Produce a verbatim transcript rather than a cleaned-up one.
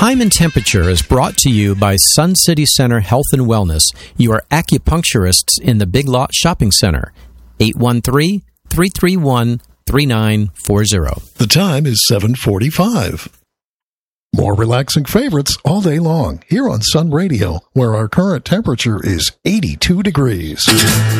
Time and Temperature is brought to you by Sun City Center Health and Wellness, your acupuncturists in the Big Lot Shopping Center. eight one three, three three one, three nine four zero. The time is seven forty-five. More relaxing favorites all day long here on Sun Radio, where our current temperature is eighty-two degrees.